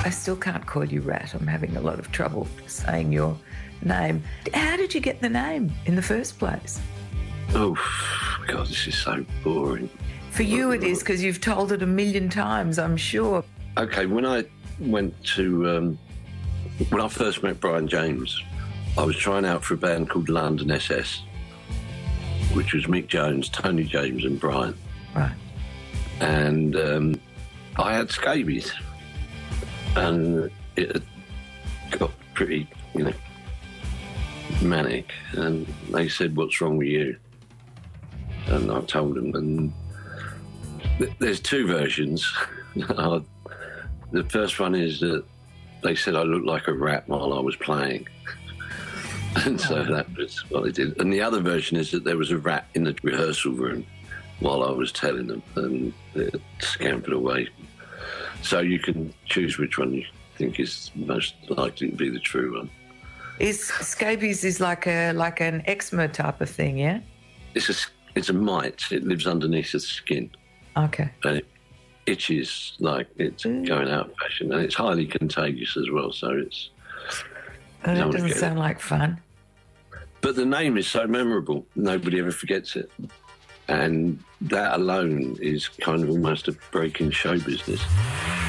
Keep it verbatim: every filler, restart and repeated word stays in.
I still can't call you Rat. I'm having a lot of trouble saying your name. How did you get the name in the first place? Oh, God, this is so boring. For you it is, because you've told it a million times, I'm sure. Okay, when I went to... Um, when I first met Brian James, I was trying out for a band called London S S, which was Mick Jones, Tony James and Brian. Right. And um, I had scabies. And it had got pretty, you know, manic. And they said, "What's wrong with you?" And I told them. And th- there's two versions. The first one is that they said I looked like a rat while I was playing. And so that was what they did. And the other version is that there was a rat in the rehearsal room while I was telling them, and it scampered away. So you can choose which one you think is most likely to be the true one. Is scabies is like a like an eczema type of thing, yeah? It's a it's a mite. It lives underneath the skin. Okay. And it itches like it's Mm. going out of fashion, and it's highly contagious as well. So it's. Oh, you that don't wanna doesn't get sound it. like fun. But the name is so memorable, nobody ever forgets it. And that alone is kind of almost a break in show business.